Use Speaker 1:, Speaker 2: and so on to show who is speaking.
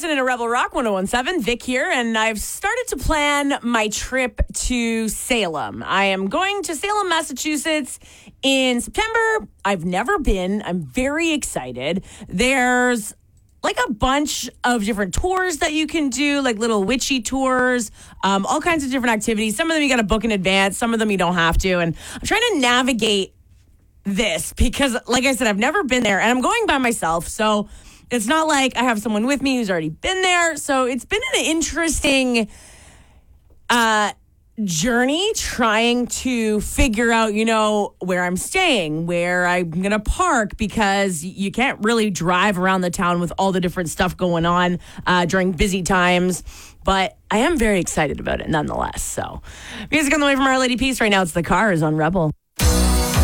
Speaker 1: listening to Rebel Rock 101.7. Vic here, and I've started to plan my trip to Salem. I am going to Salem, Massachusetts in September. I've never been. I'm very excited. There's like a bunch of different tours that you can do, like little witchy tours, all kinds of different activities. Some of them you got to book in advance. Some of them you don't have to. And I'm trying to navigate this because, like I said, I've never been there, and I'm going by myself. So it's not like I have someone with me who's already been there. So it's been an interesting journey trying to figure out, where I'm staying, where I'm going to park, because you can't really drive around the town with all the different stuff going on during busy times. But I am very excited about it nonetheless. So music on the way from Our Lady Peace right now. It's The Cars on Rebel.